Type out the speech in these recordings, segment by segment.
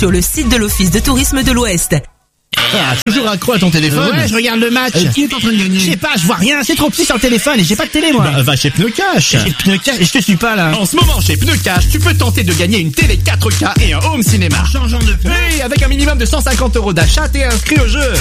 sur le site de l'Office de tourisme de l'Ouest. Toujours accro à ton téléphone. Ouais, je regarde le match. Qui est en train de gagner? Je sais pas, je vois rien, c'est trop petit sur le téléphone et j'ai pas de télé moi. Bah, va chez Pneu Cash. J'ai Pneu Cash et je te suis pas là. En ce moment, chez Pneu Cash, tu peux tenter de gagner une télé 4K et un home cinéma. Changeant de pneu. Oui, avec un minimum de 150 € d'achat, t'es inscrit au jeu.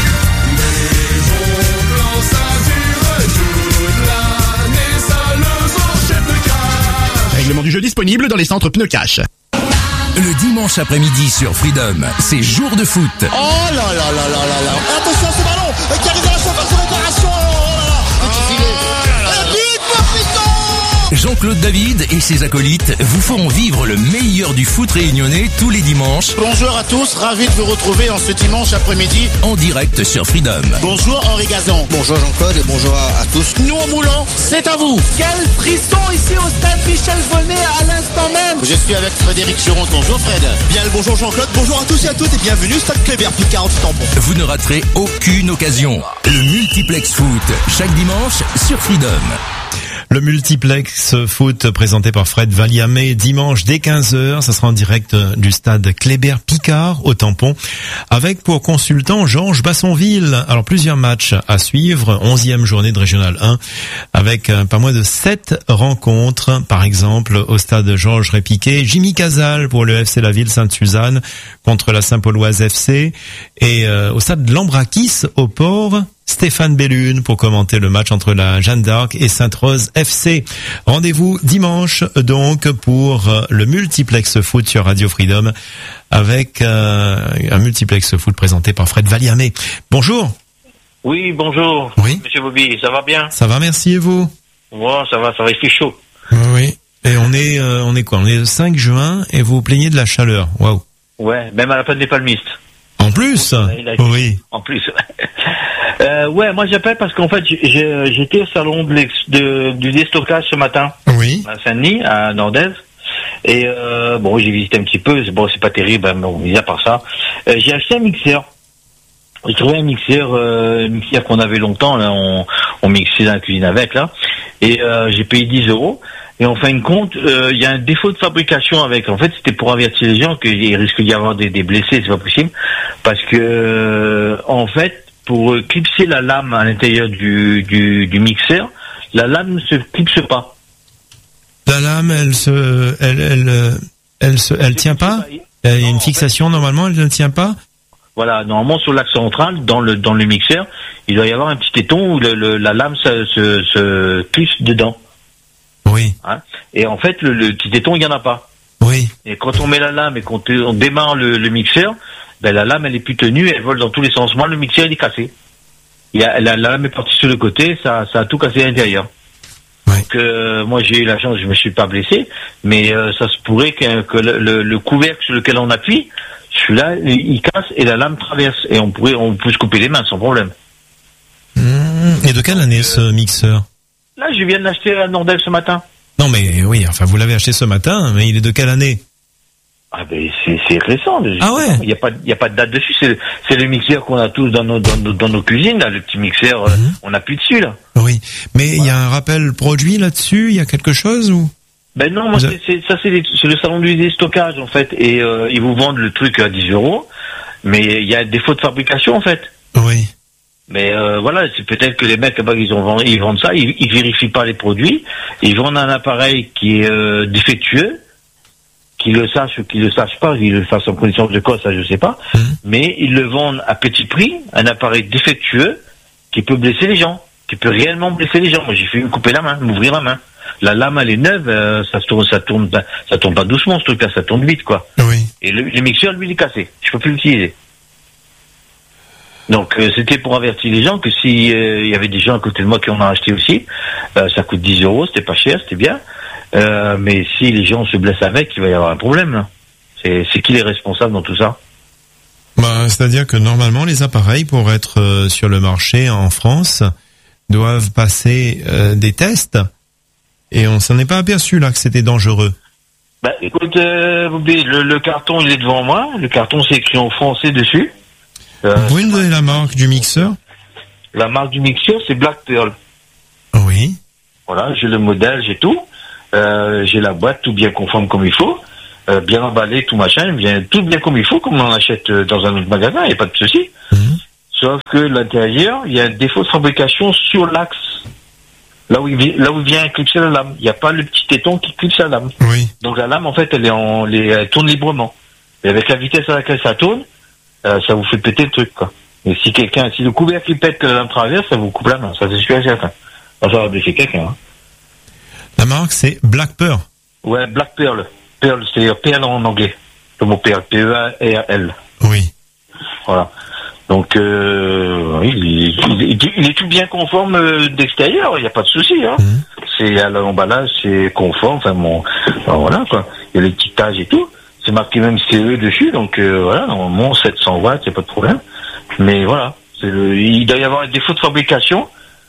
Règlement du jeu disponible dans les centres Pneu Cash. Le dimanche après-midi sur Freedom, c'est jour de foot. Oh là là là là là là. Attention à ce ballon qui arrive à la surface de réparation. Oh là là. Petit filet. But, Papito. Jean-Claude David et ses acolytes vous feront vivre le meilleur du foot réunionnais tous les dimanches. Bonjour à tous, ravi de vous retrouver en ce dimanche après-midi. En direct sur Freedom. Bonjour Henri Gazan. Bonjour Jean-Claude et bonjour à tous. Nous en moulant, c'est à vous. Quel frisson ici au stade Michel Volnay à l'instant même. Je suis avec Frédéric Chiron. Bonjour Fred. Bien le bonjour Jean-Claude, bonjour à tous et à toutes et bienvenue stade Kléber Picard du Tampon. Vous ne raterez aucune occasion. Le multiplex foot, chaque dimanche sur Freedom. Le multiplex foot présenté par Fred Valiamé dimanche dès 15h, ça sera en direct du stade Kléber Picard au Tampon avec pour consultant Georges Bassonville. Alors plusieurs matchs à suivre, 11e journée de Régional 1 avec pas moins de 7 rencontres, par exemple au stade Georges Répiquet, Jimmy Casal pour le FC La Ville Sainte-Suzanne contre la Saint-Pauloise FC et au stade de l'Ambrakis au Port, Stéphane Bellune pour commenter le match entre la Jeanne d'Arc et Sainte-Rose FC. Rendez-vous dimanche donc pour le multiplex foot sur Radio Freedom avec un multiplex foot présenté par Fred Valiamé. Bonjour. Oui, bonjour. Oui. Monsieur Bobby, ça va bien? Ça va, merci, et vous? Ouais, ça va, il fait chaud. Oui. Et on est quoi? On est le 5 juin et vous vous plaignez de la chaleur. Waouh. Ouais, même à la peine des palmistes. En plus? Oui. En plus. Ouais, moi j'appelle parce qu'en fait j'étais au salon du déstockage ce matin. Oui. À Saint-Denis, à Nordez. Et bon, j'ai visité un petit peu. Bon, c'est pas terrible, mais mis à part ça, j'ai acheté un mixeur. J'ai trouvé un mixeur qu'on avait longtemps. Là, on mixait dans la cuisine avec là. Et j'ai payé 10 €. Et en fin de compte, il y a un défaut de fabrication avec. En fait, c'était pour avertir les gens qu'il risque d'y avoir des blessés. C'est pas possible parce que en fait, pour clipser la lame à l'intérieur du mixeur, la lame ne se clipse pas. La lame, elle tient pas. Il y a une fixation normalement, elle ne tient pas. Voilà, normalement sur l'axe central, dans le mixeur, il doit y avoir un petit téton où la lame se clipse dedans. Oui. Hein, et en fait, le petit téton, il y en a pas. Oui. Et quand on met la lame et qu'on démarre le mixeur, ben la lame elle est plus tenue, elle vole dans tous les sens. Moi, le mixeur il est cassé. La lame est partie sur le côté, ça a tout cassé à l'intérieur. Oui. Donc moi j'ai eu la chance, je me suis pas blessé, mais ça se pourrait que le couvercle sur lequel on appuie, celui-là il casse et la lame traverse et on peut se couper les mains sans problème. Et de quelle année ce mixeur? Là, je viens de l'acheter à Nordel ce matin. Non mais oui, enfin vous l'avez acheté ce matin, mais il est de quelle année? Ah ben c'est récent. Ah ouais. Il y a pas de date dessus. C'est le mixeur qu'on a tous dans nos cuisines là, le petit mixeur. On appuie dessus là. Oui, mais il y a un rappel produit là-dessus. Il y a quelque chose ou? Ben non, moi c'est le salon du déstockage en fait, et ils vous vendent le truc à 10 €, mais il y a un défaut de fabrication en fait. Oui. Mais voilà, c'est peut-être que les mecs là-bas ils vendent ça, ils vérifient pas les produits, ils vendent un appareil qui est défectueux. Qu'ils le sachent ou qu'ils le sachent pas, qu'ils le fassent en connaissance de cause, ça je sais pas. Mais ils le vendent à petit prix, un appareil défectueux qui peut blesser les gens, qui peut réellement blesser les gens. Moi j'ai fait me couper la main, m'ouvrir la main. La lame elle est neuve, ça tourne pas doucement ce truc-là, ça tourne vite quoi. Oui. Et le mixeur lui il est cassé, je peux plus l'utiliser. Donc c'était pour avertir les gens que si il y avait des gens à côté de moi qui en ont acheté aussi, ça coûte 10 €, c'était pas cher, c'était bien. Mais si les gens se blessent avec, il va y avoir un problème là. C'est qui les responsables dans tout ça? Bah, c'est-à-dire que normalement les appareils pour être sur le marché en France doivent passer des tests et on s'en est pas aperçu là que c'était dangereux. Bah écoute, le carton il est devant moi, le carton c'est écrit en français dessus. Vous pouvez nous donner la marque du mixeur? La marque du mixeur c'est Black Pearl. Oui. Voilà, j'ai le modèle, j'ai tout. J'ai la boîte tout bien conforme comme il faut. bien emballé, tout machin, tout bien comme il faut, comme on achète dans un autre magasin, il n'y a pas de souci. Sauf que l'intérieur, il y a un défaut de fabrication sur l'axe. Là où il vient clipser la lame. Il n'y a pas le petit téton qui clipse la lame. Oui. Donc la lame, en fait, elle tourne librement. Et avec la vitesse à laquelle ça tourne, ça vous fait péter le truc, quoi. Et si le couvercle qui pète que la lame traverse, ça vous coupe la main. Ça, c'est sûr et certain. Ça va blesser quelqu'un, hein. La marque, c'est Black Pearl. Ouais, Black Pearl. Pearl, c'est Pearl en anglais. Le mot Pearl. P-E-A-R-L. Oui. Voilà. Donc, il est tout bien conforme d'extérieur, il n'y a pas de souci, hein. C'est à l'emballage, c'est conforme, voilà, quoi. Il y a les petits tages et tout. C'est marqué même CE dessus, donc, voilà, normalement, 700 watts, il n'y a pas de problème. Mais voilà. Il doit y avoir un défaut de fabrication.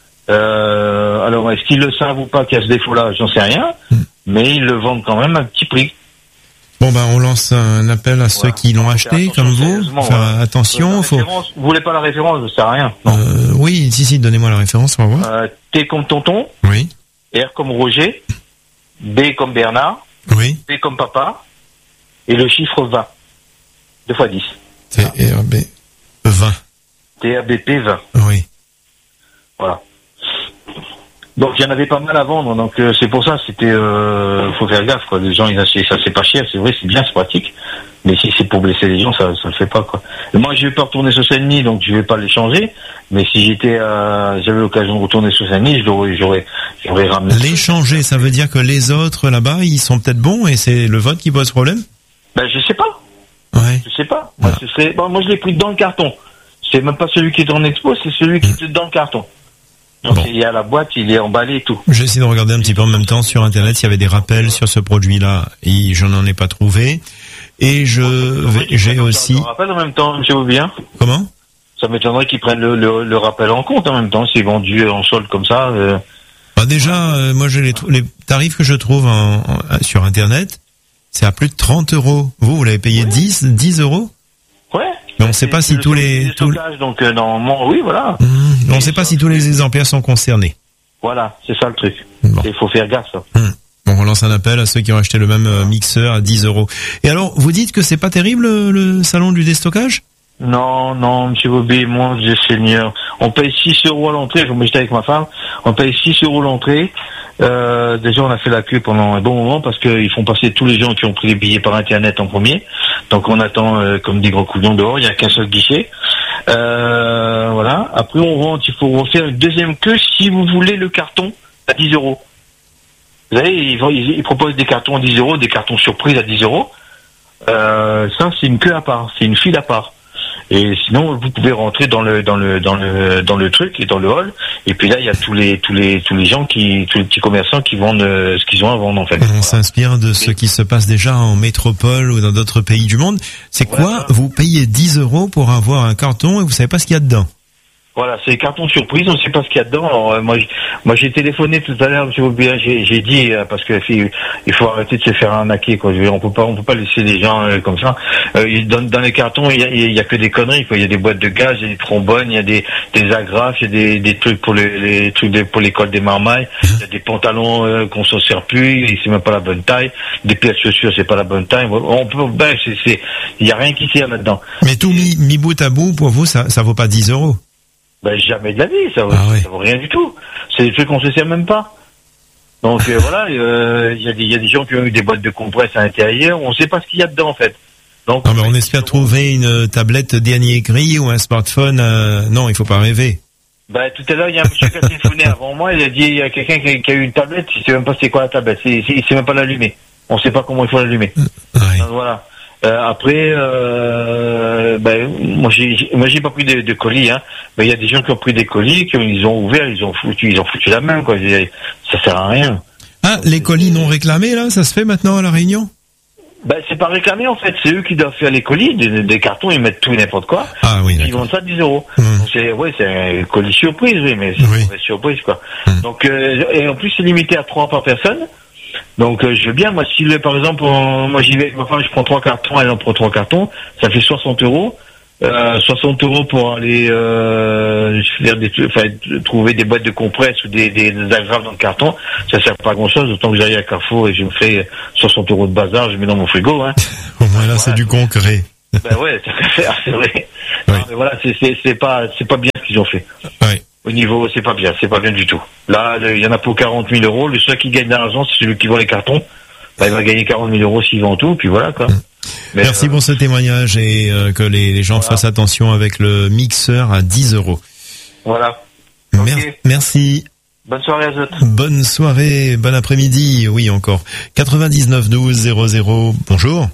Alors, est-ce qu'ils le savent ou pas qu'il y a ce défaut-là? J'en sais rien. Mais ils le vendent quand même à un petit prix. Bon, on lance un appel à ceux qui l'ont acheté, comme vous. Faire attention. Vous voulez pas la référence? Ça sert à rien. Oui, si, donnez-moi la référence, on va voir. T comme tonton. Oui. R comme Roger. B comme Bernard. Oui. P comme papa. Et le chiffre 20. 2 x 10. TRB 20. TRBP 20. Oui. Voilà. Donc il y en avait pas mal à vendre, donc c'est pour ça, faut faire gaffe, quoi. Les gens, ça c'est pas cher, c'est vrai, c'est bien, c'est pratique, mais si c'est pour blesser les gens, ça le fait pas, quoi. Et moi, je vais pas retourner sur Saint-Denis, donc je vais pas les changer, mais si j'avais l'occasion de retourner sur Saint-Denis, j'aurais ramené. Les changer, ça veut dire que les autres là-bas, ils sont peut-être bons et c'est le vote qui pose problème? Ben je sais pas. Ouais. Je sais pas. Moi, moi je l'ai pris dans le carton. C'est même pas celui qui est en expo, c'est celui qui est dans le carton. Donc il y a la boîte, il est emballé et tout. J'ai essayé de regarder un petit peu en même temps sur internet s'il y avait des rappels sur ce produit-là et je n'en ai pas trouvé. Et j'ai aussi. Le rappel en même temps, monsieur Aubien. Comment? Ça m'étonnerait qu'ils prennent le rappel en compte en même temps, c'est vendu en solde comme ça. Déjà, moi j'ai les tarifs que je trouve sur internet, c'est à plus de 30 €. Vous l'avez payé 10 €? Ouais. Mais on ne sait pas si tous les donc normalement oui voilà. On ne sait pas si tous les exemplaires sont concernés. Voilà, c'est ça le truc. Il faut faire gaffe. Ça. Bon, on lance un appel à ceux qui ont acheté le même mixeur à 10 €. Et alors, vous dites que c'est pas terrible le salon du déstockage? Non, monsieur Bobby, mon Dieu Seigneur. On paye 6 € à l'entrée, comme j'étais avec ma femme, on paye 6 € l'entrée. Déjà on a fait la queue pendant un bon moment parce qu'ils font passer tous les gens qui ont pris les billets par internet en premier. Donc on attend comme des gros couillons dehors, il n'y a qu'un seul guichet. Voilà. Après on rentre, il faut refaire une deuxième queue si vous voulez le carton à 10 €. Vous savez, ils proposent des cartons à 10 €, des cartons surprises à 10 €. Ça c'est une queue à part, c'est une file à part. Et sinon, vous pouvez rentrer dans le truc et dans le hall. Et puis là, il y a tous les gens tous les petits commerçants qui vendent ce qu'ils ont à vendre, en fait. On s'inspire de ce qui se passe déjà en métropole ou dans d'autres pays du monde. C'est quoi? Vous payez 10 € pour avoir un carton et vous savez pas ce qu'il y a dedans. Voilà, c'est carton surprise, on ne sait pas ce qu'il y a dedans. Alors, moi, j'ai téléphoné tout à l'heure, monsieur Aubien, j'ai dit, parce que il faut arrêter de se faire arnaquer, quoi. On peut pas laisser les gens comme ça. Dans les cartons, il y a que des conneries, quoi. Il y a des boîtes de gaz, il y a des trombones, il y a des agrafes, il y a des trucs pour les trucs pour l'école des marmailles. Il y a des pantalons qu'on s'en sert plus, c'est même pas la bonne taille. Des paires de chaussures, c'est pas la bonne taille. Il y a rien qui tient là-dedans. Mais tout mis bout à bout, pour vous, ça vaut pas 10 €. Jamais de la vie, ça vaut rien du tout. C'est des trucs qu'on se sert même pas. Donc voilà, il y a des gens qui ont eu des boîtes de compresse à l'intérieur, on ne sait pas ce qu'il y a dedans en fait. Donc mais on espère trouver une tablette dernier cri ou un smartphone. Non, il faut pas rêver. Tout à l'heure, il y a un monsieur qui a téléphoné avant moi, il a dit il y a quelqu'un qui a eu une tablette, il sait même pas c'est quoi la tablette, il sait même pas l'allumer. On sait pas comment il faut l'allumer. Donc voilà. Après, moi j'ai pas pris de colis, hein. Mais il y a des gens qui ont pris des colis, ils ont ouvert, ils ont foutu la main, quoi. Ça sert à rien. Ah, les colis non réclamés, là, ça se fait maintenant à La Réunion? C'est pas réclamé, en fait. C'est eux qui doivent faire les colis, des cartons, ils mettent tout et n'importe quoi. Ah oui, ils vendent ça à 10 €. C'est un colis surprise, oui, mais c'est une surprise, quoi. Donc, et en plus, c'est limité à 3 par personne. Donc je veux bien, moi par exemple, moi j'y vais avec ma femme, je prends 3 cartons, elle en prend 3 cartons, ça fait 60 €. 60 € pour aller trouver des boîtes de compresses ou des agrafes dans le carton, ça sert pas à grand chose. Autant que j'aille à Carrefour et je me fais 60 € de bazar, je mets dans mon frigo. Hein. Au moins là, c'est du concret. Ben ouais, ça fait faire, c'est vrai. Oui. Non, mais voilà, c'est pas bien ce qu'ils ont fait. Oui. Au niveau, c'est pas bien du tout. Là, il y en a pour 40 000 €. Le seul qui gagne de l'argent, c'est celui qui vend les cartons. Ben, il va gagner 40 000 € s'il vend tout, puis voilà, quoi. Mais, merci pour ce témoignage et que les gens fassent attention avec le mixeur à 10 €. Voilà. Okay. Merci. Bonne soirée à tous. Bonne soirée, bon après-midi. Oui, encore. 99 12 00. Bonjour.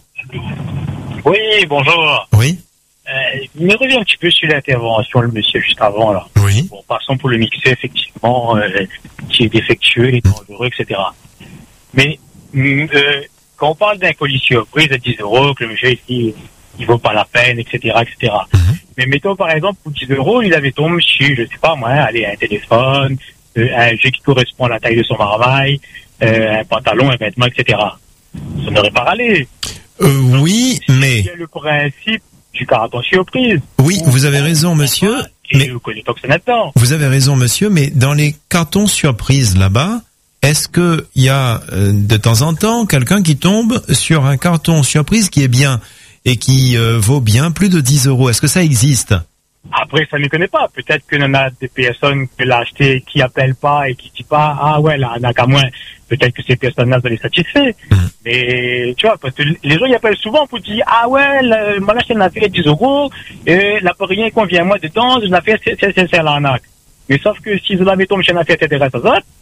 Oui, bonjour. Oui. Il me revient un petit peu sur l'intervention, le monsieur juste avant, là. Oui. Bon, passons pour le mixer, effectivement, qui est défectueux, il est dangereux, etc. Mais, quand on parle d'un colis surprise à 10 €, que le monsieur ici, il vaut pas la peine, etc., etc. Mais mettons, par exemple, pour 10 €, il avait tombé sur, je sais pas moi, allez, un téléphone, un jeu qui correspond à la taille de son marmaille, un pantalon, un vêtement, etc. Ça n'aurait pas râlé. Oui, mais... Il y a le principe du carton surprise. Oui, vous avez raison, monsieur. Mais vous connaissez pas que ça là-dedans. Vous avez raison, monsieur, mais dans les cartons surprises là-bas, est-ce que il y a de temps en temps quelqu'un qui tombe sur un carton surprise qui est bien et qui vaut bien plus de 10 €? Est-ce que ça existe? Après, ça ne connaît pas. Peut-être qu'il y en a des personnes qui l'ont acheté, qui appellent pas et qui disent pas, ah ouais, là, on a qu'à moins. Peut-être que ces personnes-là sont les satisfaits. Mais, tu vois, parce que les gens, ils appellent souvent pour dire, ah ouais, moi, là, je l'ai fait 10 €, et là, pour rien convient moi dedans, je l'ai fait, c'est l'arnaque. Mais sauf que si vous l'avez tombé chez une affaire intéressante,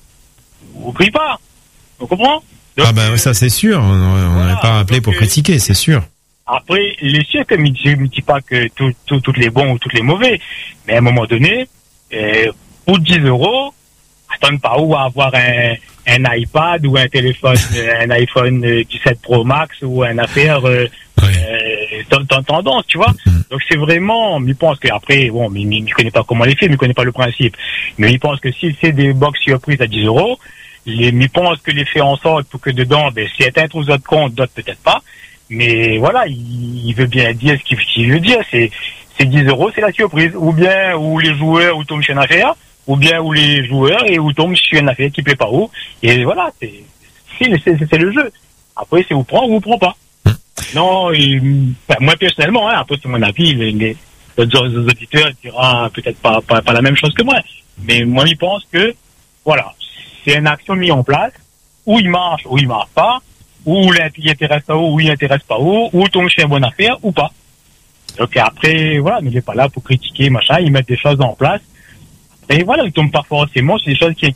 vous criez pas. Vous comprenez? Donc, ah ben, ça, c'est sûr. On n'avait pas appelé pour critiquer, c'est sûr. Après, les sûr que je ne dis pas que tous les bons ou tous les mauvais, mais à un moment donné, pour 10 €, attends pas où avoir un iPad ou un téléphone, un iPhone 17 Pro Max ou une affaire tendance, tu vois. Donc c'est vraiment, je pense qu'après, bon, mais je connais pas comment les fait, mais je connais pas le principe. Mais je pense que si c'est des box surprises à 10 €, je pense que les fait en sorte pour que dedans, ben, si certains trouvent d'autres comptes, d'autres peut-être pas. Mais voilà, il veut bien dire ce qu'il veut dire, c'est 10 €, c'est la surprise. Ou bien, où les joueurs, où tombent sur une affaire, ou bien, où les joueurs, et où tombent sur une affaire qui plaît pas où. Et voilà, c'est le jeu. Après, c'est où prend ou où prend pas. Non, moi, personnellement, hein, après, c'est mon avis, les auditeurs diront peut-être pas la même chose que moi. Mais moi, je pense que, voilà, c'est une action mise en place, où il marche pas, ou il intéresse pas où, ou il intéresse pas où tombe chez une bonne affaire, ou pas. Donc après, voilà, mais il n'est pas là pour critiquer, machin, ils mettent des choses en place. Et voilà, ils tombent pas forcément sur des choses qui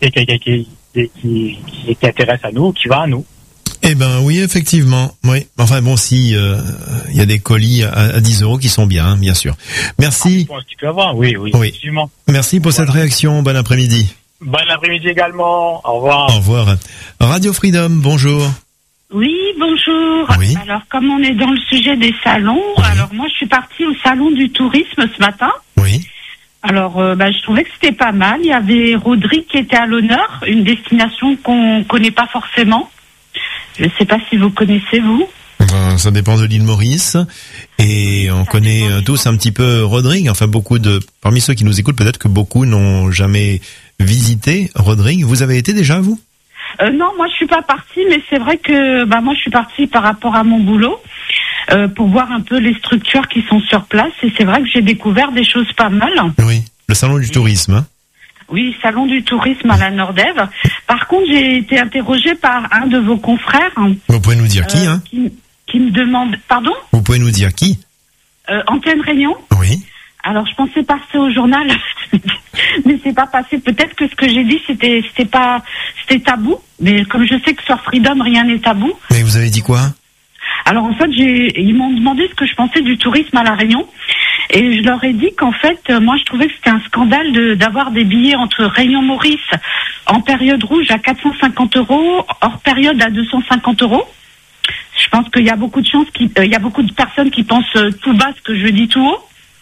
intéressent à nous, qui va à nous. Eh ben oui, effectivement. Oui. Enfin bon, si il y a des colis à 10 € qui sont bien, bien sûr. Merci. Je pense qu'il peut y avoir, oui, effectivement. Merci pour cette réaction. Bon après-midi. Bon après-midi également. Au revoir. Au revoir. Radio Freedom, bonjour. Oui, bonjour. Oui. Alors, comme on est dans le sujet des salons, alors moi, je suis partie au salon du tourisme ce matin. Oui. Alors, je trouvais que c'était pas mal. Il y avait Rodrigue qui était à l'honneur, une destination qu'on connaît pas forcément. Je ne sais pas si vous connaissez, vous. Ça dépend de l'île Maurice. Et on connaît tous un petit peu Rodrigue. Enfin, parmi ceux qui nous écoutent, peut-être que beaucoup n'ont jamais visité Rodrigue. Vous avez été déjà, vous? Non, moi je suis pas partie, mais c'est vrai que moi je suis partie par rapport à mon boulot pour voir un peu les structures qui sont sur place, et c'est vrai que j'ai découvert des choses pas mal. Oui, le salon du tourisme. Hein. Oui, salon du tourisme à la Nordève. Par contre, j'ai été interrogée par un de vos confrères. Vous pouvez nous dire qui, hein? Qui me demande, pardon? Vous pouvez nous dire qui? Antenne Réunion. Oui. Alors, je pensais passer au journal, mais c'est pas passé. Peut-être que ce que j'ai dit, c'était tabou. Mais comme je sais que sur Freedom, rien n'est tabou. Mais vous avez dit quoi? Alors, en fait, ils m'ont demandé ce que je pensais du tourisme à La Réunion. Et je leur ai dit qu'en fait, moi, je trouvais que c'était un scandale d'avoir des billets entre Réunion Maurice en période rouge à 450 €, hors période à 250 €. Je pense qu'il y a beaucoup de personnes qui pensent tout bas ce que je dis tout haut.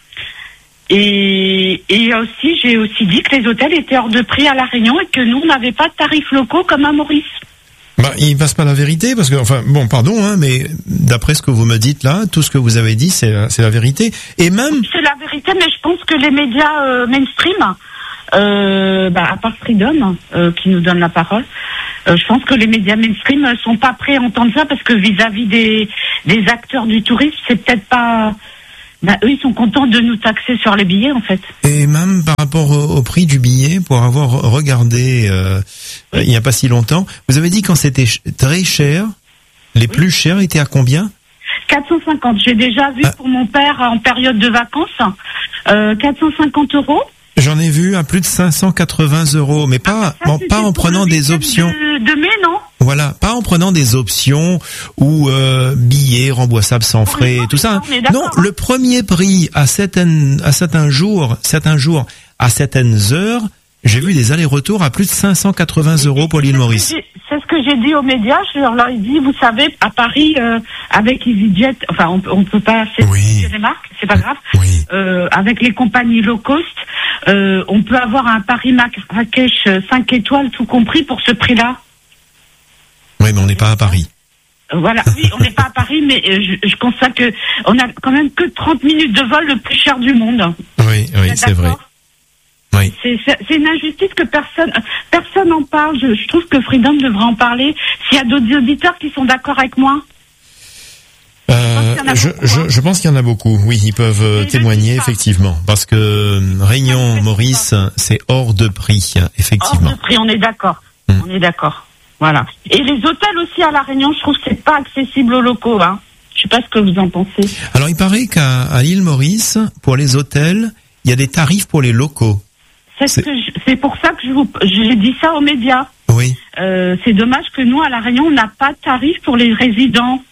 Et aussi, j'ai aussi dit que les hôtels étaient hors de prix à La Réunion et que nous, on n'avait pas de tarifs locaux comme à Maurice. Bah, il passe pas la vérité parce que, enfin, bon, pardon, hein, mais d'après ce que vous me dites là, tout ce que vous avez dit, c'est la vérité. Et même. C'est la vérité, mais je pense que les médias mainstream, à part Freedom, qui nous donne la parole, je pense que les médias mainstream sont pas prêts à entendre ça parce que vis-à-vis des acteurs du tourisme, c'est peut-être pas. Eux, ils sont contents de nous taxer sur les billets, en fait. Et même par rapport au prix du billet, pour avoir regardé il n'y a pas si longtemps, vous avez dit quand c'était très cher, les plus chers étaient à combien ? 450. J'ai déjà vu pour mon père en période de vacances, 450 €. J'en ai vu à plus de 580 €, mais pas en prenant des options. De mai, non ? Voilà, pas en prenant des options ou billets remboursables sans frais, tout ça. Non, le premier prix à certains jours, à certaines heures, j'ai vu des allers-retours à plus de 580 € pour l'île Maurice. C'est ce que j'ai dit aux médias. Je leur ai dit, vous savez, à Paris, avec EasyJet, enfin, on peut pas citer les marques, c'est pas grave. Oui. Avec les compagnies low cost, on peut avoir un Paris-Marrakech 5 étoiles, tout compris, pour ce prix-là. Oui, mais on n'est pas à Paris. Voilà, oui, on n'est pas à Paris, mais je constate que on a quand même que 30 minutes de vol le plus cher du monde. Oui, c'est vrai. Oui. C'est une injustice que personne n'en parle. Je trouve que Freedom devrait en parler. S'il y a d'autres auditeurs qui sont d'accord avec moi. Je pense qu'il y en a beaucoup. Oui, ils peuvent témoigner effectivement, parce que Réunion Maurice, c'est hors de prix, effectivement. Hors de prix, on est d'accord. On est d'accord. Voilà. Et les hôtels aussi à La Réunion, je trouve que c'est pas accessible aux locaux. Hein. Je sais pas ce que vous en pensez. Alors, il paraît qu'à l'île Maurice, pour les hôtels, il y a des tarifs pour les locaux. C'est pour ça que j'ai dit ça aux médias. Oui. C'est dommage que nous, à La Réunion, on n'a pas de tarif pour les résidents.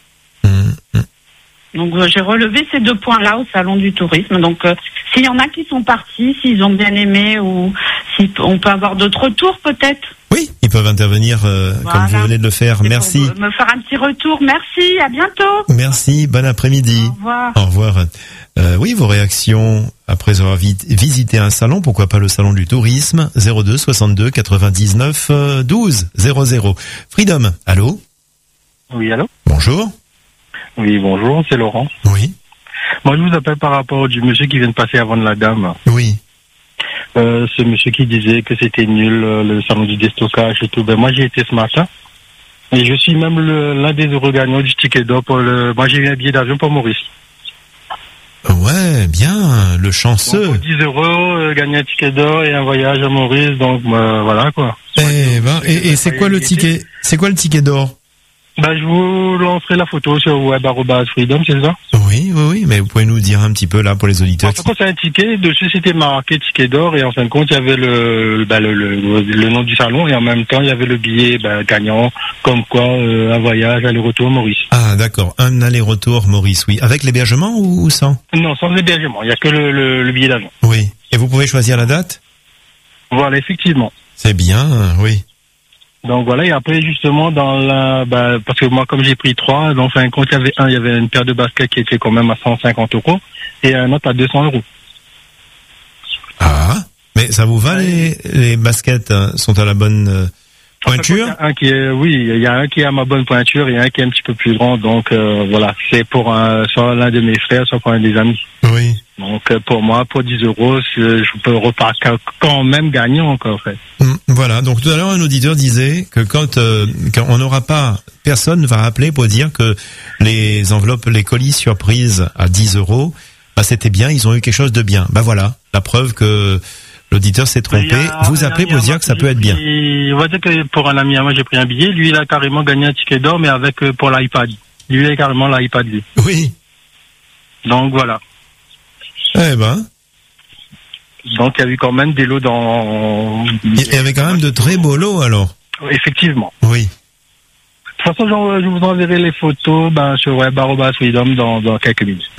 Donc, j'ai relevé ces 2 points-là au Salon du Tourisme. Donc, s'il y en a qui sont partis, s'ils ont bien aimé, ou si on peut avoir d'autres retours, peut-être. Oui, ils peuvent intervenir comme vous venez de le faire. Merci. Pour me faire un petit retour. Merci, à bientôt. Merci, bon après-midi. Au revoir. Au revoir. Oui, vos réactions après avoir visité un salon, pourquoi pas le Salon du Tourisme, 02 62 99 12 00. Freedom, allô ? Oui, allô ? Bonjour. Oui, bonjour, c'est Laurent. Oui. Moi, je vous appelle par rapport du monsieur qui vient de passer avant de la dame. Oui. Ce monsieur qui disait que c'était nul, le salon du déstockage et tout. Ben, moi, j'ai été ce matin. Et je suis même l'un des heureux gagnants du ticket d'or moi, j'ai eu un billet d'avion pour Maurice. Ouais, bien, le chanceux. Donc, pour 10 €, gagner un ticket d'or et un voyage à Maurice, donc, voilà, quoi. Et c'est quoi le ticket? C'est quoi le ticket d'or? Je vous lancerai la photo sur web@freedom, c'est ça? Oui, mais vous pouvez nous dire un petit peu là pour les auditeurs. En fin de compte, c'est un ticket, dessus c'était marqué ticket d'or et en fin de compte, il y avait le nom du salon et en même temps, il y avait le billet gagnant, comme quoi un voyage aller-retour Maurice. Ah, d'accord, un aller-retour Maurice, oui. Avec l'hébergement ou sans? Non, sans hébergement, il n'y a que le billet d'avion. Oui, et vous pouvez choisir la date? Voilà, effectivement. C'est bien, oui. Donc voilà, et après justement parce que moi comme j'ai pris 3, donc en fin de compte il y avait une paire de baskets qui était quand même à 150 € et un autre à 200 €. Ah, mais ça vous va les baskets sont à la bonne pointure? Il y a un qui est à ma bonne pointure et un qui est un petit peu plus grand, donc voilà, c'est pour soit l'un de mes frères, soit pour un des amis. Oui. Donc pour moi, pour 10 €, je peux repartir quand même gagnant encore en fait. Voilà, donc tout à l'heure un auditeur disait que quand on n'aura pas, personne ne va appeler pour dire que les enveloppes, les colis surprises à 10 €, c'était bien, ils ont eu quelque chose de bien. Voilà, la preuve que l'auditeur s'est trompé. Vous appelez pour dire que ça peut être bien. On va dire que pour un ami à moi, j'ai pris un billet. Lui, il a carrément gagné un ticket d'or, mais avec pour l'iPad. Lui, il a carrément l'iPad, lui. Oui. Donc voilà. Donc il y a eu quand même des lots dans... Il y avait quand même de très beaux lots alors. Effectivement. Oui. De toute façon, je vous enverrai les photos sur web@freedom dans quelques minutes.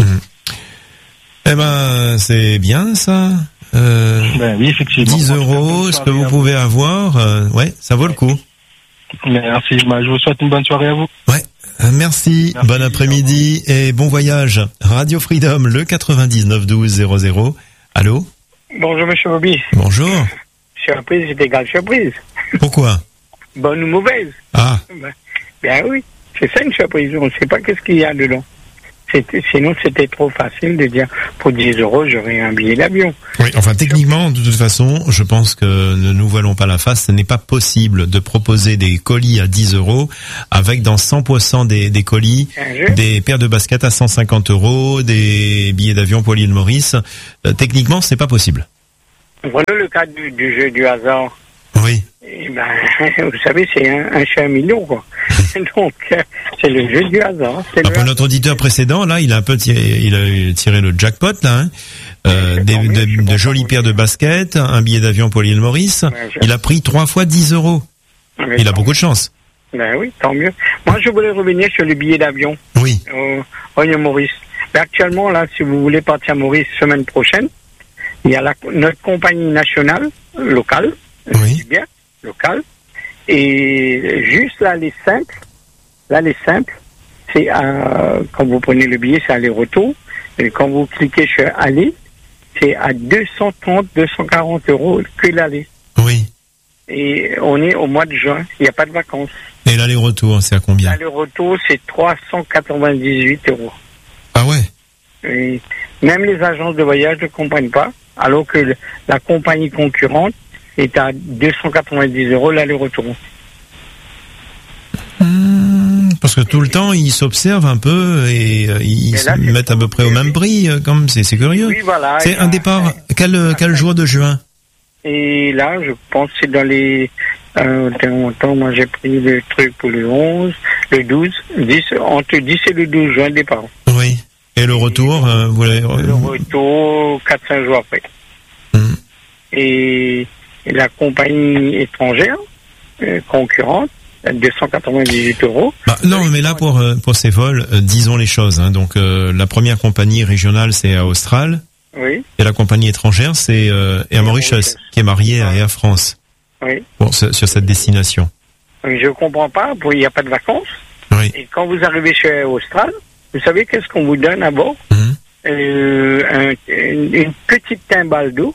C'est bien ça. Oui, effectivement. 10 €, ce que vous pouvez avoir, ça vaut le coup. Merci, je vous souhaite une bonne soirée à vous. Ouais. Merci, bon après-midi et bon voyage. Radio Freedom, le 99 12 00. Allô? Bonjour, monsieur Bobby. Bonjour. Surprise, c'est égal surprise. Pourquoi? bonne ou mauvaise. Ah. Ben oui, c'est ça une surprise. On ne sait pas qu'est-ce qu'il y a dedans. Sinon, c'était trop facile de dire pour 10 euros, j'aurais un billet d'avion. Oui, enfin techniquement, de toute façon, je pense que ne nous voilons pas la face, ce n'est pas possible de proposer des colis à 10 euros avec dans 100% des colis des paires de baskets à 150 euros, des billets d'avion pour l'île Maurice. Techniquement, ce n'est pas possible. Voilà le cas du jeu du hasard. Oui. Et ben, vous savez, c'est un chat million, quoi. Donc, c'est le jeu du hasard. Pour notre auditeur précédent, là, il a tiré le jackpot, là, hein. De jolies paires de baskets, un billet d'avion pour l'île Maurice. Il a pris 3 fois 10 euros. Il a beaucoup de chance. Ben oui, tant mieux. Moi, je voulais revenir sur le billet d'avion. Oui. Au Maurice. Ben, actuellement, là, si vous voulez partir à Maurice semaine prochaine, il y a notre compagnie nationale, locale. Oui. Bien, locale. Et juste là, les simples, c'est quand vous prenez le billet, c'est aller-retour. Et quand vous cliquez sur aller, c'est à 230, 240 euros que l'aller. Oui. Et on est au mois de juin, il n'y a pas de vacances. Et l'aller-retour, c'est à combien? L'aller-retour, c'est 398 euros. Ah ouais? Et même les agences de voyage ne comprennent pas, alors que la compagnie concurrente est à 290 euros l'aller-retour. Parce que tout le temps, ils s'observent un peu et ils se mettent à peu près au même prix, comme c'est curieux. Oui, voilà. C'est un départ, quel jour de juin? Et là, je pense que c'est dans les... moi j'ai pris le truc pour le 11, le 12, entre 10 et le 12 juin départ. Oui. Et le retour, vous l'avez... Le retour, 4-5 jours après. Et la compagnie étrangère, concurrente, 298 euros. Non, mais là, pour ces vols, disons les choses, hein. Donc, la première compagnie régionale, c'est Air Austral. Oui. Et la compagnie étrangère, c'est Air Mauritius, qui est mariée à Air France. Oui. Bon, sur cette destination. Je comprends pas, il n'y a pas de vacances. Oui. Et quand vous arrivez chez Air Austral, vous savez qu'est-ce qu'on vous donne à bord? Une petite timbale d'eau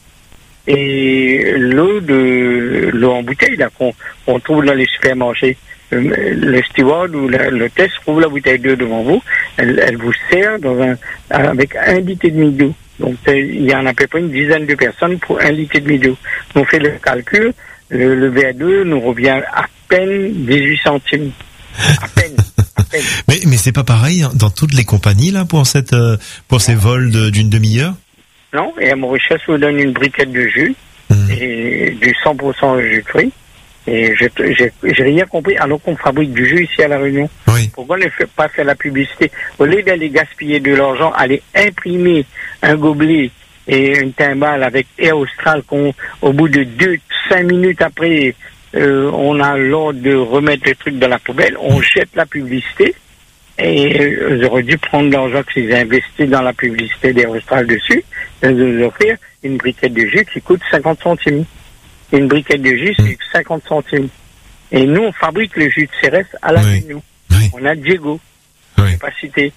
et l'eau en bouteille là qu'on trouve dans les supermarchés. Le steward ou l'hôtesse trouve la bouteille d'eau devant vous, elle vous sert avec 1,5 litre d'eau. Donc il y en a à peu près une dizaine de personnes pour 1,5 litre d'eau. On fait le calcul, le verre d'eau nous revient à peine 18 centimes. À peine. Mais c'est pas pareil dans toutes les compagnies là pour ces vols d'une demi-heure? Non, et à Mauritius vous donne une briquette de jus et du 100% jus de fruits. Et j'ai rien compris alors qu'on fabrique du jus ici à La Réunion. Oui. Pourquoi ne pas faire la publicité? Au lieu d'aller gaspiller de l'argent, aller imprimer un gobelet et une timbale avec Air Austral au bout de 5 minutes après, on a l'ordre de remettre le truc dans la poubelle, on jette la publicité. Et j'aurais dû prendre l'argent qu'ils investissent dans la publicité d'Air Austral dessus, et nous offrir une briquette de jus qui coûte 50 centimes. Une briquette de jus, c'est 50 centimes. Et nous, on fabrique le jus de cérès à La Réunion. Oui. On a Diego. Je ne vais pas citer.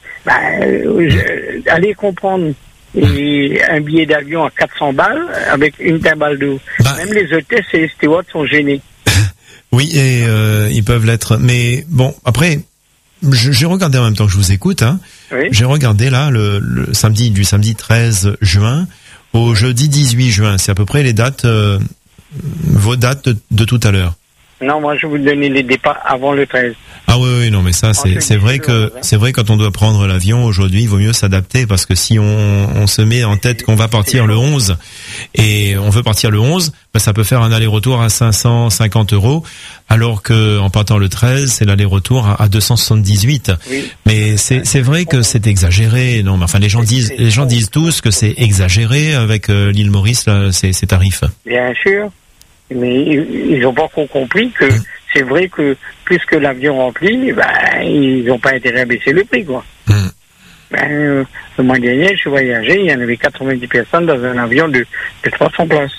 Allez comprendre. Et un billet d'avion à 400 balles avec une timbale d'eau. Même les hôtesses et les stewards sont gênés. Oui, et ils peuvent l'être. Mais bon, après... J'ai regardé en même temps que je vous écoute, hein. Oui. J'ai regardé là le samedi, du samedi 13 juin au jeudi 18 juin. C'est à peu près les dates, vos dates de tout à l'heure. Non, moi je vais vous donner les départs avant le 13. Ah oui, non, mais ça c'est vrai que c'est vrai quand on doit prendre l'avion aujourd'hui, il vaut mieux s'adapter parce que si on se met en tête qu'on va partir le 11 et on veut partir le 11, ça peut faire un aller-retour à 550 euros, alors que en partant le 13, c'est l'aller-retour à 278. Oui. Mais c'est vrai que c'est exagéré. Non, mais enfin les gens disent tous que c'est exagéré avec l'île Maurice là, ces tarifs. Bien sûr. Mais ils n'ont pas encore compris que c'est vrai que plus que l'avion remplit, ils n'ont pas intérêt à baisser le prix, quoi. Le mois dernier, je voyageais, il y en avait 90 personnes dans un avion de 300 places.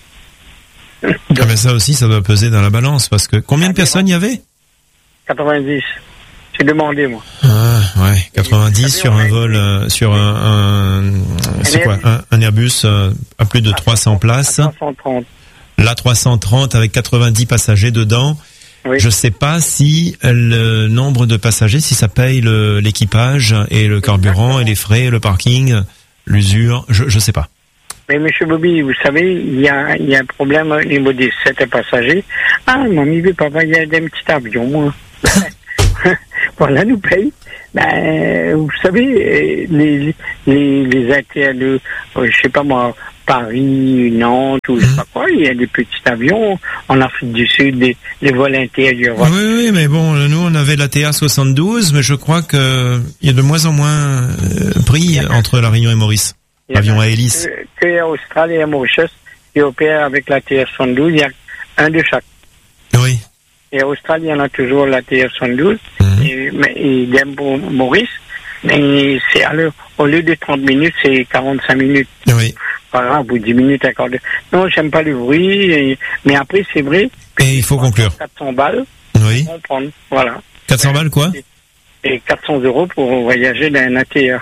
Ah mais ça aussi, ça doit peser dans la balance, parce que combien de personnes il y avait? 90. J'ai demandé, moi. Ah, ouais, 90 sur un vol, sur un Airbus à plus de 300 places. 330. l'A330 avec 90 passagers dedans. Oui. Je sais pas si le nombre de passagers, si ça paye l'équipage et le carburant et les frais, le parking, l'usure, je sais pas. Mais monsieur Bobby, vous savez, il y a un problème au niveau des 7 passagers. Ah, mamie, papa, il y a des petits avions, moi. Voilà, nous paye. Vous savez, les ATL, je sais pas moi, Paris, Nantes, ou je sais pas quoi, il y a des petits avions en Afrique du Sud, des vols intérieurs. Oui, mais bon, nous on avait la TA72, mais je crois que il y a de moins en moins pris entre la Réunion et Maurice. Avion à hélice. Que Air Austral et Air Mauritius qui opèrent avec la TR-72, il y a un de chaque. Oui. Et à Australie, il y en a toujours la TR-72 et pour Maurice, mais c'est au lieu de 30 minutes, c'est 45 minutes. Oui. Voilà, au bout de 10 minutes, accordé. Non, j'aime pas le bruit, mais après, c'est vrai. Et il faut conclure. 400 balles. Oui. On prend, voilà. 400 balles, quoi? Et 400 € pour voyager dans un ATR.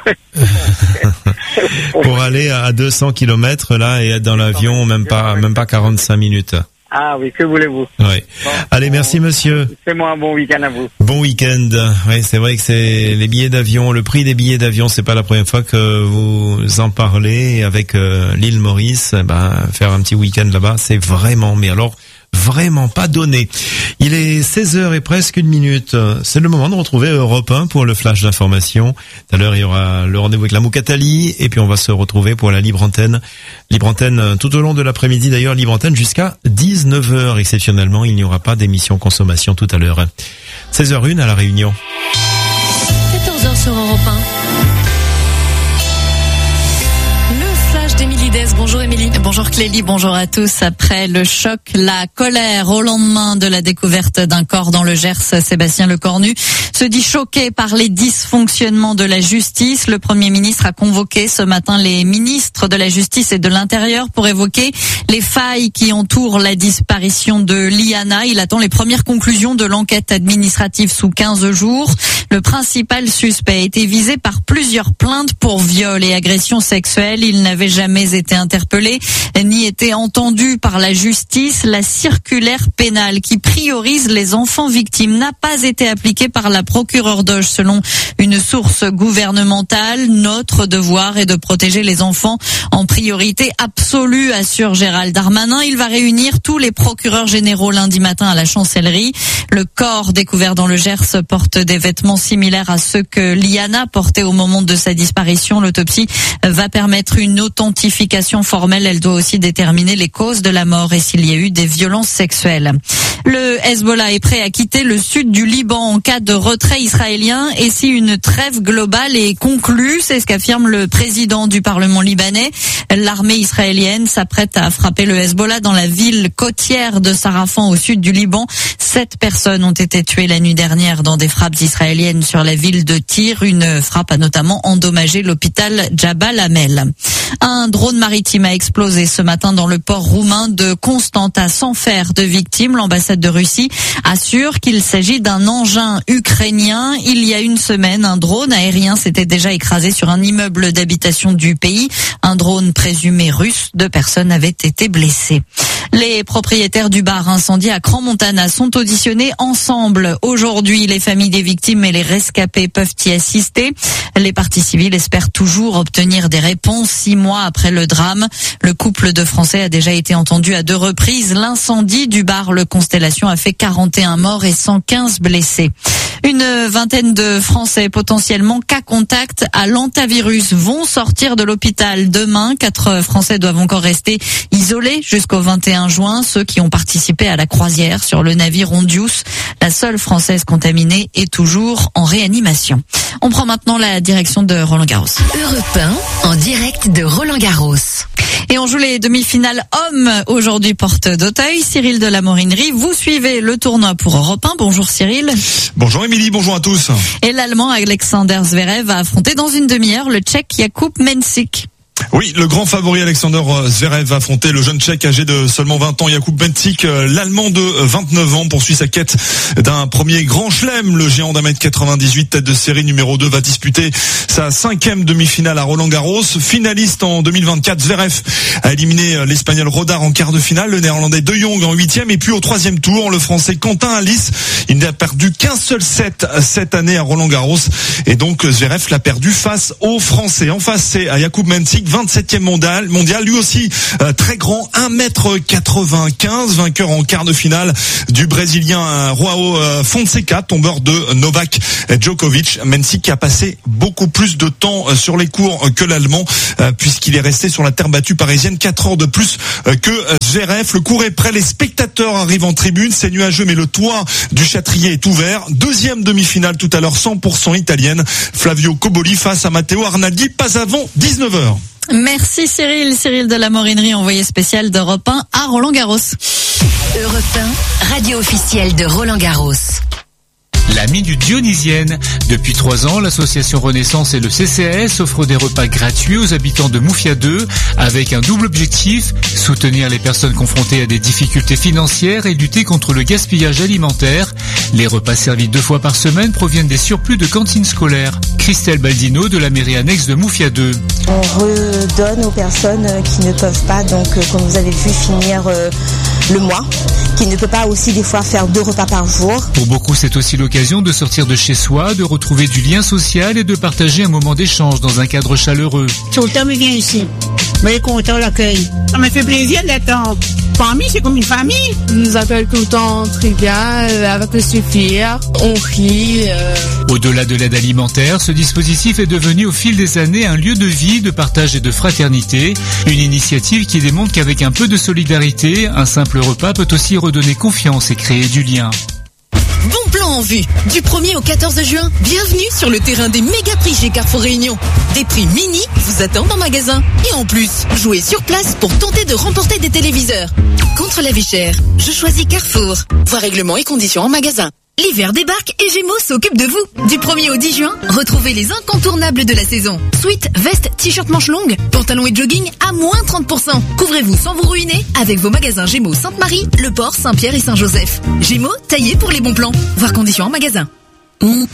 Pour aller à 200 km, là, et être dans l'avion, même pas 45 minutes. Ah oui, que voulez-vous? Oui. Bon, allez, merci monsieur. Fais-moi un bon week-end à vous. Bon week-end. Oui, c'est vrai que c'est les billets d'avion, le prix des billets d'avion, c'est pas la première fois que vous en parlez avec l'île Maurice. Faire un petit week-end là-bas, c'est vraiment, mais alors vraiment pas donné. Il est 16h et presque 1 minute. C'est le moment de retrouver Europe 1 pour le flash d'information. Tout à l'heure, il y aura le rendez-vous avec la Moukatali et puis on va se retrouver pour la libre antenne. Libre antenne tout au long de l'après-midi d'ailleurs, libre antenne jusqu'à 19h. Exceptionnellement, il n'y aura pas d'émission consommation tout à l'heure. 16h01 à La Réunion. 14h sur Europe 1. d'Émilie Dès. Bonjour Émilie. Bonjour Clélie, bonjour à tous. Après le choc, la colère au lendemain de la découverte d'un corps dans le Gers, Sébastien Lecornu se dit choqué par les dysfonctionnements de la justice. Le Premier ministre a convoqué ce matin les ministres de la Justice et de l'Intérieur pour évoquer les failles qui entourent la disparition de Liana. Il attend les premières conclusions de l'enquête administrative sous 15 jours. Le principal suspect a été visé par plusieurs plaintes pour viol et agression sexuelle. Il n'avait jamais été interpellé ni été entendu par la justice. La circulaire pénale qui priorise les enfants victimes n'a pas été appliquée par la procureure d'Auge selon une source gouvernementale. Notre devoir est de protéger les enfants en priorité absolue, assure Gérald Darmanin. Il va réunir tous les procureurs généraux lundi matin à la Chancellerie. Le corps découvert dans le Gers porte des vêtements similaires à ceux que Liana portait au moment de sa disparition. L'autopsie va permettre une authentification formelle. Elle doit aussi déterminer les causes de la mort et s'il y a eu des violences sexuelles. Le Hezbollah est prêt à quitter le sud du Liban en cas de retrait israélien et si une trêve globale est conclue. C'est ce qu'affirme le président du Parlement libanais. L'armée israélienne s'apprête à frapper le Hezbollah dans la ville côtière de Sarafan au sud du Liban. 7 personnes ont été tuées la nuit dernière dans des frappes israéliennes sur la ville de Tyr. Une frappe a notamment endommagé l'hôpital Jabal Amel. Un drone maritime a explosé ce matin dans le port roumain de Constanta sans faire de victimes. L'ambassade de Russie assure qu'il s'agit d'un engin ukrainien. Il y a une semaine, un drone aérien s'était déjà écrasé sur un immeuble d'habitation du pays. Un drone présumé russe. 2 personnes avaient été blessées. Les propriétaires du bar incendie à Crans-Montana sont auditionnés ensemble. Aujourd'hui, les familles des victimes et les rescapés peuvent y assister. Les parties civiles espèrent toujours obtenir des réponses 6 mois après le drame. Le couple de Français a déjà été entendu à 2 reprises. L'incendie du bar Le Constellation a fait 41 morts et 115 blessés. Une vingtaine de Français potentiellement cas contact à l'hantavirus vont sortir de l'hôpital demain. 4 Français doivent encore rester isolés jusqu'au 21 juin. Ceux qui ont participé à la croisière sur le navire Ondius, la seule Française contaminée, est toujours en réanimation. On prend maintenant la direction de Roland-Garros. Europe 1 en direct de Roland-Garros. Et on joue les demi-finales hommes aujourd'hui, porte d'Auteuil. Cyril de la Morinerie, vous suivez le tournoi pour Europe 1. Bonjour Cyril. Bonjour Émilie, bonjour à tous. Et l'Allemand Alexander Zverev va affronter dans une demi-heure le Tchèque Jakub Mensik. Oui, le grand favori Alexander Zverev va affronter le jeune Tchèque âgé de seulement 20 ans, Jakub Bentík. L'Allemand de 29 ans poursuit sa quête d'un premier grand chelem. Le géant d'1m98, tête de série numéro 2, va disputer sa 5e demi-finale à Roland-Garros. Finaliste en 2024, Zverev a éliminé l'Espagnol Rodar en quart de finale, le Néerlandais De Jong en 8e, et puis au 3e tour, le Français Quentin Halys. Il n'a perdu qu'un seul set cette année à Roland-Garros, et donc Zverev l'a perdu face aux Français. En face, c'est Jakub Bentík, 27e mondial, lui aussi très grand, 1m95, vainqueur en quart de finale du Brésilien Joao Fonseca, tombeur de Novak Djokovic. Bentík qui a passé beaucoup plus de temps sur les cours que l'Allemand, puisqu'il est resté sur la terre battue parisienne 4 heures de plus que Zverev. Le cours est prêt, les spectateurs arrivent en tribune, c'est nuageux mais le toit du Châtrier est ouvert. Deuxième demi-finale tout à l'heure, 100% italienne, Flavio Cobolli face à Matteo Arnaldi, pas avant 19h. Merci Cyril de la Morinerie, envoyé spécial d'Europe 1 à Roland-Garros. Europe 1, radio officielle de Roland-Garros. La Minute Dionysienne. Depuis 3 ans, l'association Renaissance et le CCAS offrent des repas gratuits aux habitants de Moufia 2 avec un double objectif, soutenir les personnes confrontées à des difficultés financières et lutter contre le gaspillage alimentaire. Les repas servis 2 fois par semaine proviennent des surplus de cantines scolaires. Christelle Baldino de la mairie annexe de Moufia 2. On redonne aux personnes qui ne peuvent pas, donc comme vous avez vu, finir le mois, qui ne peut pas aussi des fois faire 2 repas par jour. Pour beaucoup, c'est aussi l'occasion de sortir de chez soi, de retrouver du lien social et de partager un moment d'échange dans un cadre chaleureux. Tout le temps, il vient ici. Mais content l'accueil. Ça me fait plaisir d'être en famille, c'est comme une famille. Ils nous appellent tout le temps très bien, avec le suffire, on rit. Au-delà de l'aide alimentaire, ce dispositif est devenu au fil des années un lieu de vie, de partage et de fraternité. Une initiative qui démontre qu'avec un peu de solidarité, un simple repas peut aussi redonner confiance et créer du lien. Bon plan en vue. Du 1er au 14 juin, bienvenue sur le terrain des méga prix chez Carrefour Réunion. Des prix mini vous attendent en magasin. Et en plus, jouez sur place pour tenter de remporter des téléviseurs. Contre la vie chère, je choisis Carrefour. Voir règlements et conditions en magasin. L'hiver débarque et Gémeaux s'occupe de vous. Du 1er au 10 juin, retrouvez les incontournables de la saison. Sweat, veste, t-shirt manches longues, pantalons et jogging à moins 30%. Couvrez-vous sans vous ruiner avec vos magasins Gémeaux Sainte-Marie, Le Port, Saint-Pierre et Saint-Joseph. Gémeaux, taillés pour les bons plans. Voir conditions en magasin. Mon